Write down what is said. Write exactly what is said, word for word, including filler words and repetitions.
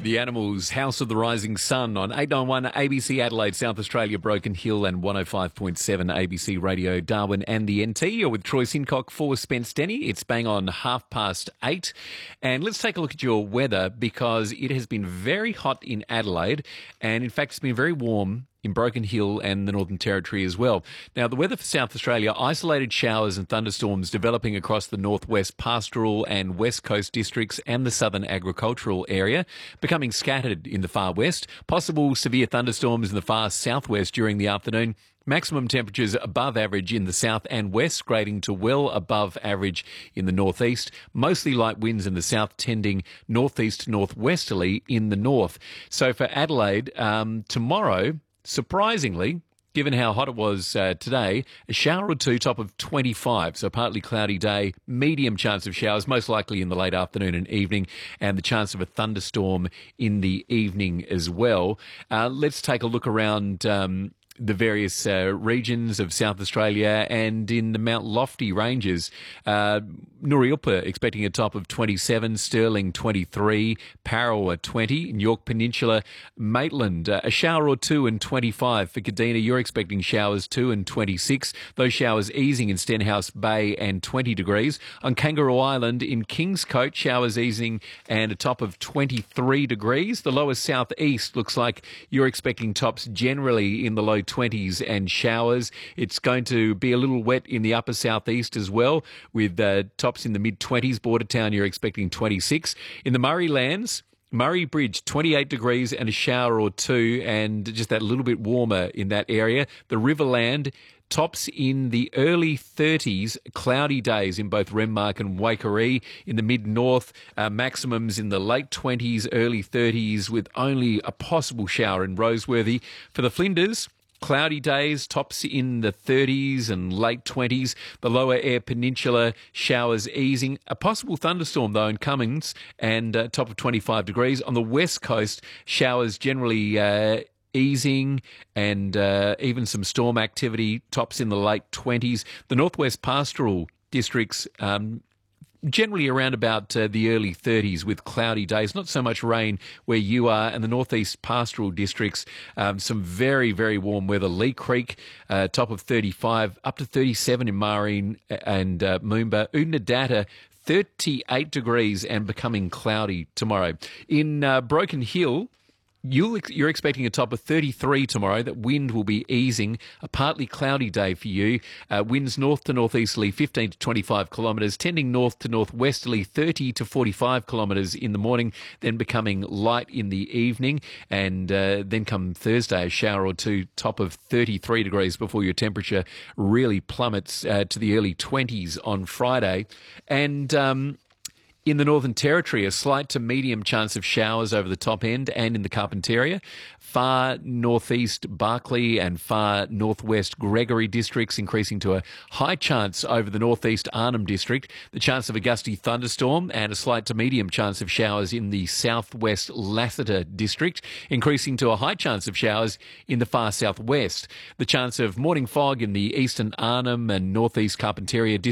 The Animals, House of the Rising Sun on eight ninety-one A B C Adelaide, South Australia, Broken Hill, and one oh five point seven A B C Radio Darwin and the N T. You're with Troy Sincock for Spence Denny. It's bang on half past eight. And let's take a look at your weather, because it has been very hot in Adelaide, and in fact it's been very warm in Broken Hill and the Northern Territory as well. Now, the weather for South Australia: isolated showers and thunderstorms developing across the northwest pastoral and west coast districts and the southern agricultural area, becoming scattered in the far west. Possible severe thunderstorms in the far southwest during the afternoon. Maximum temperatures above average in the south and west, grading to well above average in the northeast. Mostly light winds in the south, tending northeast northwesterly in the north. So for Adelaide, um, tomorrow, surprisingly, given how hot it was uh, today, a shower or two, top of twenty-five. So partly cloudy day, medium chance of showers, most likely in the late afternoon and evening, and the chance of a thunderstorm in the evening as well. Uh, let's take a look around Um, the various uh, regions of South Australia and in the Mount Lofty ranges. Uh, Nuriupa expecting a top of twenty-seven, Stirling twenty-three, Parawa twenty, in York Peninsula, Maitland uh, a shower or two and twenty-five. For Kadina, you're expecting showers two and twenty-six. Those showers easing in Stenhouse Bay and twenty degrees. On Kangaroo Island in Kingscote, showers easing and a top of twenty-three degrees. The lower southeast looks like you're expecting tops generally in the low twenties and showers. It's going to be a little wet in the upper southeast as well, with uh, tops in the mid-twenties. Bordertown, you're expecting twenty-six. In the Murray Lands, Murray Bridge, twenty-eight degrees and a shower or two, and just that little bit warmer in that area. The Riverland, tops in the early thirties, cloudy days in both Renmark and Waikerie. In the mid-north, uh, maximums in the late twenties, early thirties, with only a possible shower in Roseworthy. For the Flinders, cloudy days, tops in the thirties and late twenties. The lower Eyre Peninsula, showers easing. A possible thunderstorm, though, in Cummins, and uh, top of twenty-five degrees. On the west coast, showers generally uh, easing, and uh, even some storm activity, tops in the late twenties. The northwest pastoral districts, um, generally around about uh, the early thirties with cloudy days. Not so much rain where you are. And the northeast pastoral districts, um, some very, very warm weather. Lee Creek, uh, top of thirty-five, up to thirty-seven in Marine and uh, Moomba. Oodnadatta, thirty-eight degrees and becoming cloudy tomorrow. In uh, Broken Hill, You'll, you're expecting a top of thirty-three tomorrow. That wind will be easing. A partly cloudy day for you. Uh, winds north to northeasterly, fifteen to twenty-five kilometres, tending north to northwesterly, thirty to forty-five kilometres in the morning, then becoming light in the evening. And uh, then come Thursday, a shower or two, top of thirty-three degrees before your temperature really plummets uh, to the early twenties on Friday. And Um, in the Northern Territory, a slight to medium chance of showers over the top end and in the Carpentaria. Far northeast Barkly and far northwest Gregory districts increasing to a high chance over the northeast Arnhem district. The chance of a gusty thunderstorm and a slight to medium chance of showers in the southwest Lassiter district, increasing to a high chance of showers in the far southwest. The chance of morning fog in the eastern Arnhem and northeast Carpentaria district.